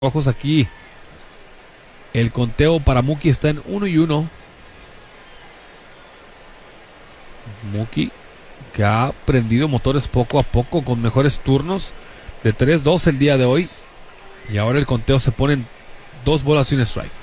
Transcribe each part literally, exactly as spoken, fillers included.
Rojos aquí. El conteo para Mookie está en uno y uno. Mookie, que ha prendido motores poco a poco con mejores turnos de tres dos el día de hoy. Y ahora el conteo se pone en dos bolas y un strike.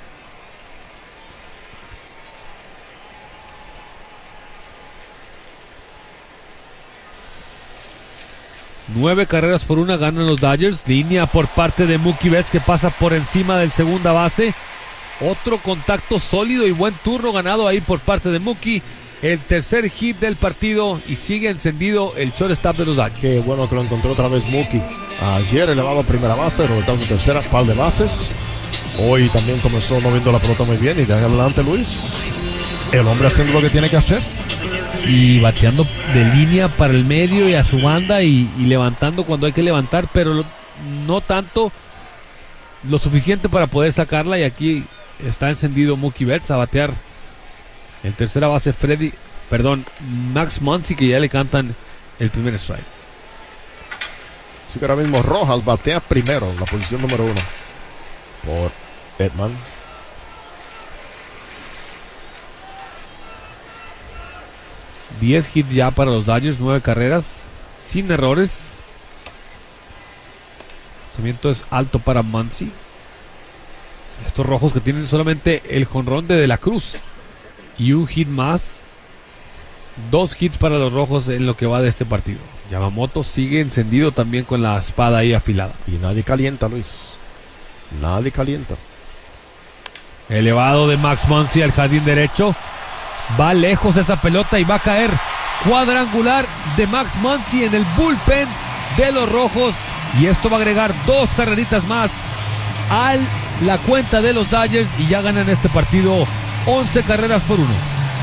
Nueve carreras por una ganan los Dodgers. Línea por parte de Mookie Betts, que pasa por encima del segunda base. Otro contacto sólido y buen turno ganado ahí por parte de Mookie. El tercer hit del partido y sigue encendido el shortstop de los Dodgers. Qué bueno que lo encontró otra vez Mookie. Ayer elevado a primera base, resultado en tercera, par de bases. Hoy también comenzó no viendo la pelota muy bien. Y de adelante, Luis, el hombre haciendo lo que tiene que hacer. Y bateando de línea para el medio y a su banda y, y levantando cuando hay que levantar, pero lo, no tanto lo suficiente para poder sacarla. Y aquí está encendido Mookie Betts a batear el tercera base Freddy, perdón, Max Muncy, que ya le cantan el primer strike. Así que ahora mismo Rojas batea primero, la posición número uno por Edman. diez hits ya para los Dodgers, nueve carreras, sin errores. El lanzamiento es alto para Muncy. Estos rojos que tienen solamente el jonrón de De la Cruz y un hit más. Dos hits para los rojos en lo que va de este partido. Yamamoto sigue encendido también con la espada ahí afilada. Y nadie calienta, Luis. Nadie calienta. Elevado de Max Muncy al jardín derecho. Va lejos esa pelota y va a caer cuadrangular de Max Muncy en el bullpen de los rojos. Y esto va a agregar dos carreritas más a la cuenta de los Dodgers y ya ganan este partido once carreras por uno.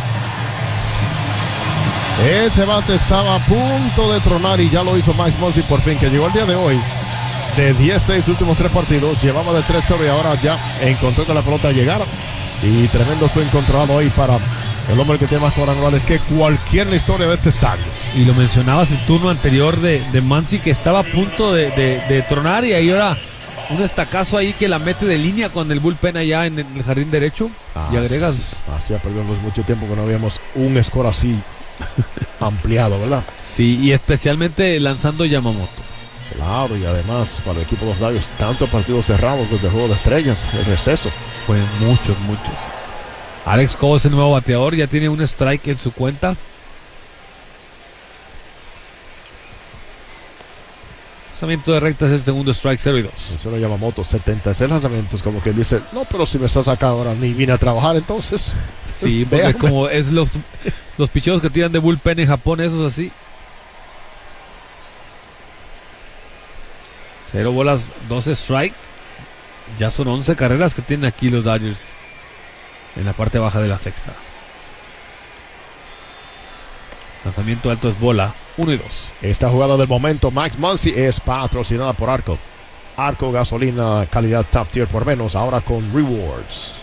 Ese bate estaba a punto de tronar y ya lo hizo Max Muncy por fin, que llegó el día de hoy. De diez seis últimos tres partidos, llevaba de tres cero y ahora ya encontró que la pelota llegara. Y tremendo swing controlado hoy para el hombre que tiene más cuadrangulares que cualquier en la historia de este estadio. Y lo mencionabas el turno anterior de, de Muncy, que estaba a punto de, de, de tronar, y ahí ahora un estacazo ahí que la mete de línea con el bullpen allá en el jardín derecho. Ah, y agregas. Hacía perdernos mucho tiempo que no habíamos un score así ampliado, ¿verdad? Sí, y especialmente lanzando Yamamoto. Claro, y además para el equipo de los Dodgers, tantos partidos cerrados desde el juego de estrellas, el receso. Pues muchos, muchos. Alex Cobb es el nuevo bateador, ya tiene un strike en su cuenta. Lanzamiento de recta es el segundo strike, cero y dos. Menciona Yamamoto, setenta y seis lanzamientos, como que dice, no, pero si me estás acá ahora, ni vine a trabajar entonces. Sí, porque Déjame. como es los, los picheos que tiran de bullpen en Japón, esos así. Cero bolas, doce strike. Ya son once carreras que tienen aquí los Dodgers en la parte baja de la sexta. Lanzamiento alto es bola, uno y dos. Esta jugada del momento, Max Muncy, es patrocinada por Arco. Arco, gasolina, calidad top tier por menos, ahora con rewards.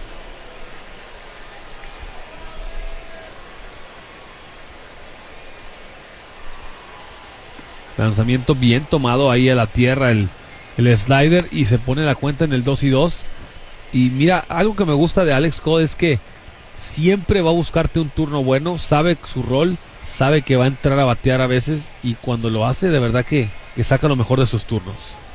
Lanzamiento bien tomado ahí a la tierra, el, el slider, y se pone la cuenta en el dos y dos. Y mira, algo que me gusta de Alex Cobb es que siempre va a buscarte un turno bueno, sabe su rol, sabe que va a entrar a batear a veces, y cuando lo hace, de verdad que, que saca lo mejor de sus turnos.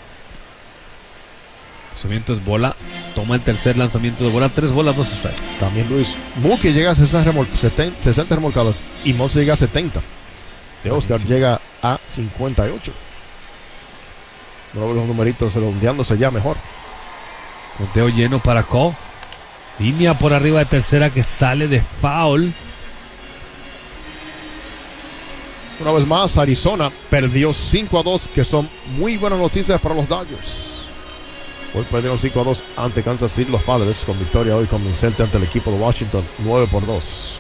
Lanzamiento es bola, toma el tercer lanzamiento de bola, tres bolas, dos strikes. También Luis, Mookie llega a sesenta, remol sesenta remolcadas y Muncy llega a setenta. De Oscar sí llega a cincuenta y ocho. No veo los numeritos redondeándose ya mejor. Conteo lleno para Cobb. Línea por arriba de tercera que sale de foul. Una vez más, Arizona perdió cinco a dos, que son muy buenas noticias para los Dodgers. Hoy perdieron cinco a dos ante Kansas City los Padres, con victoria hoy convincente ante el equipo de Washington, nueve por dos.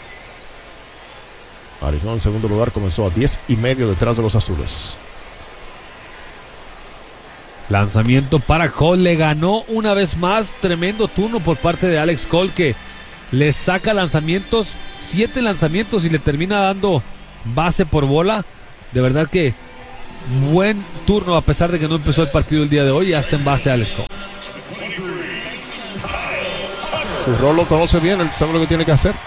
Arizona en segundo lugar comenzó a diez y medio detrás de los azules. Lanzamiento para Cole, le ganó una vez más. Tremendo turno por parte de Alex Cole, que le saca lanzamientos, siete lanzamientos, y le termina dando base por bola. De verdad que buen turno a pesar de que no empezó el partido el día de hoy, hasta en base a Alex Cobb. Su rol lo conoce bien, él sabe lo que tiene que hacer.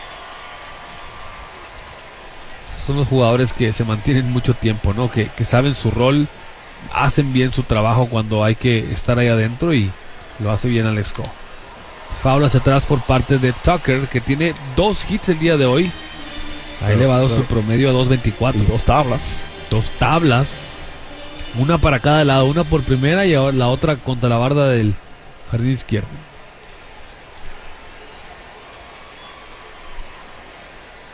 Son los jugadores que se mantienen mucho tiempo, ¿no? Que, que saben su rol, hacen bien su trabajo cuando hay que estar ahí adentro y lo hace bien Alex Cobb. Foul hacia atrás por parte de Tucker, que tiene dos hits el día de hoy. Ha Pero, elevado pero, su promedio a dos veinticuatro. Dos tablas. Dos tablas. Una para cada lado, una por primera y ahora la otra contra la barda del jardín izquierdo.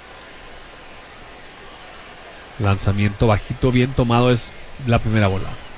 Lanzamiento bajito, bien tomado, es la primera bola.